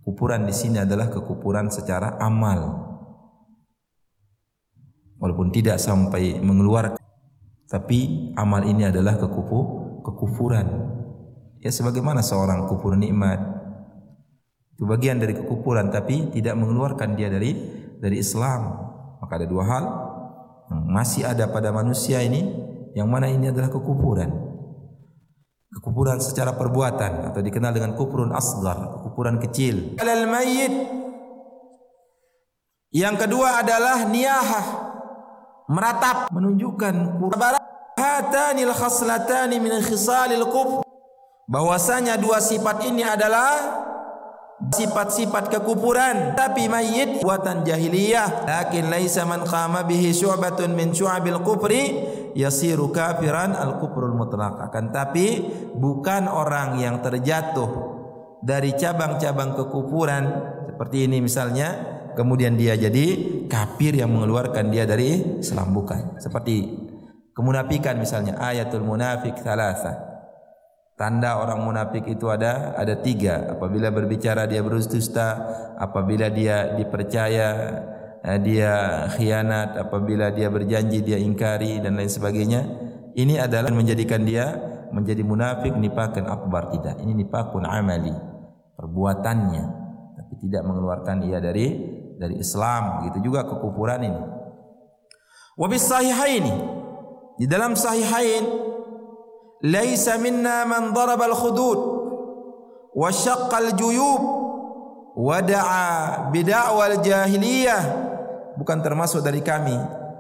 Kekufuran di sini adalah kekufuran secara amal. Walaupun tidak sampai mengeluarkan, tapi amal ini adalah kekufuran. Ya sebagaimana seorang kufur nikmat, itu bagian dari kekufuran, tapi tidak mengeluarkan dia dari Islam. Maka ada dua hal yang masih ada pada manusia ini, yang mana ini adalah kekufuran. Kekufuran secara perbuatan atau dikenal dengan kufrun asghar, kekufuran kecil. Alal mayyit. Yang kedua adalah niyahah, meratap, menunjukkan hatanil khaslatani min khisalil kufr, bahwasanya dua sifat ini adalah sifat-sifat kekufuran, tapi mayyit buatan jahiliyah, lakin laisa man qama bihi syu'batun min syu'abil kufri yasiru kafiran al-kufrul mutlaq. Akan tapi bukan orang yang terjatuh dari cabang-cabang kekufuran seperti ini misalnya, kemudian dia jadi kafir yang mengeluarkan dia dari Islam, bukan. Seperti kemunafikan misalnya, ayatul munafik thalatha. Tanda orang munafik itu ada tiga. Apabila berbicara dia berdusta, apabila dia dipercaya dia khianat, apabila dia berjanji dia ingkari dan lain sebagainya. Ini adalah menjadikan dia menjadi munafik nifaqan akbar. Tidak, ini nifaqun amali, perbuatannya, tapi tidak mengeluarkan ia dari Islam. Begitu juga kekufuran ini. Wa bis sahihaini, di dalam sahihain, laisa minna man daraba al-khudud wa syaqqa al-juyub wa da'a bid'awal jahiliyah, bukan termasuk dari kami.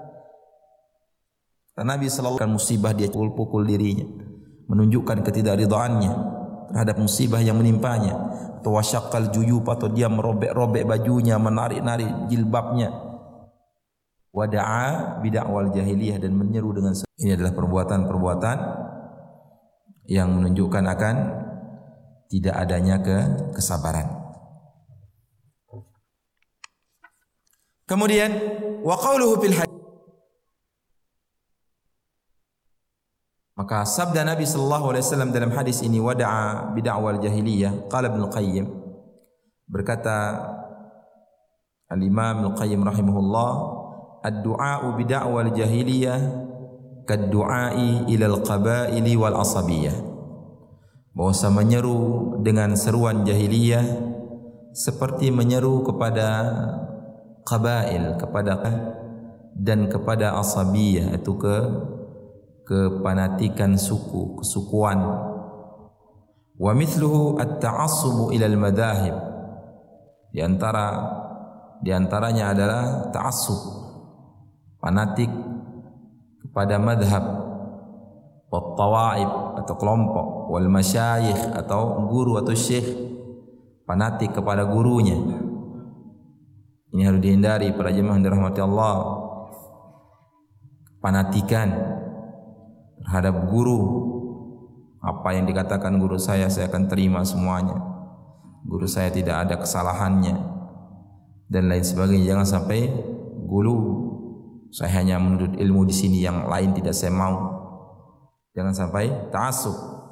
Nabi sallallahu alaihi wasallam musibah dia pukul dirinya, menunjukkan ketidakridhaannya terhadap musibah yang menimpanya, atau wasyaqqal juyub, atau dia merobek-robek bajunya, menarik-narik jilbabnya, wa da'a bid'awal jahiliyah, dan menyeru dengan ini adalah perbuatan-perbuatan yang menunjukkan akan tidak adanya kesabaran. Kemudian wa qauluhu fil hadits, maka sabda Nabi sallallahu alaihi wasallam dalam hadis ini, wada'a bid'awal jahiliyah. Qala Ibnu Qayyim, berkata Al-Imam Al-Qayyim rahimahullah, ad-du'a'u bid'awal jahiliyah kad-du'ai ilal qabaili wal asabiyah, bahwa menyeru dengan seruan jahiliyah seperti menyeru kepada qabail, kepada dan kepada asabiyah, itu kepanatikan suku, kesukuan. Wa mithluhu at-ta'assubu ilal madahib, di antaranya adalah ta'assub, fanatik pada madhab, wat tawaib atau kelompok, wal masyayikh atau guru atau syekh, fanatik kepada gurunya. Ini harus dihindari para jemaah yang dirahmati Allah. Fanatikan terhadap guru, apa yang dikatakan guru saya akan terima semuanya, guru saya tidak ada kesalahannya, dan lain sebagainya. Jangan sampai gulu, saya hanya menuntut ilmu di sini, yang lain tidak saya mau. Jangan sampai ta'assub.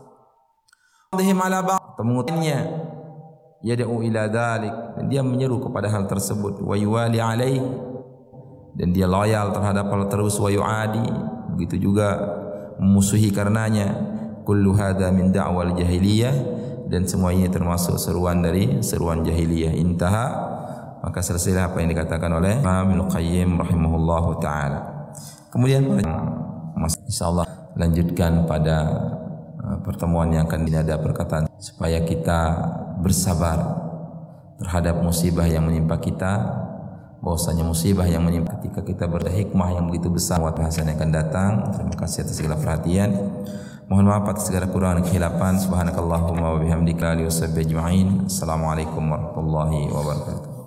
Mengutipnya, yad'u ila dzalik, dan dia menyeru kepada hal tersebut. Wa yuwali alaih, dan dia loyal terhadap hal terus. Wa yu'adi, begitu juga memusuhi karenanya. Kullu hadza min da'wal jahiliyah, dan semua ini termasuk seruan dari seruan jahiliyah. Intaha. Maka selesailah apa yang dikatakan oleh Imam Ibnu Qayyim rahimahullahu taala. Kemudian insyaallah lanjutkan pada pertemuan yang akan ada perkataan supaya kita bersabar terhadap musibah yang menimpa kita, bahwasanya musibah yang menimpa ketika kita berhikmah yang begitu besar buat bahasan yang akan datang. Terima kasih atas segala perhatian. Mohon maaf atas segala kekurangan dan kehilapan. Subhanakallahumma wa bihamdika wa ajma'in. Assalamualaikum warahmatullahi wabarakatuh.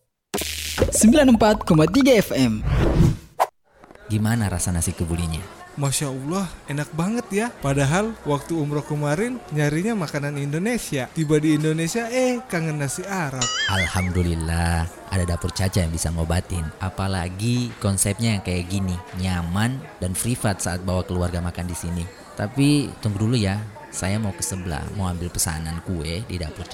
94,3 FM. Gimana rasa nasi kebulinya? Masya Allah, enak banget ya. Padahal waktu umroh kemarin nyarinya makanan Indonesia. Tiba di Indonesia, kangen nasi Arab. Alhamdulillah, ada dapur Caca yang bisa ngobatin. Apalagi konsepnya yang kayak gini, nyaman dan privat saat bawa keluarga makan di sini. Tapi tunggu dulu ya, saya mau ke sebelah, mau ambil pesanan kue di dapur Caca.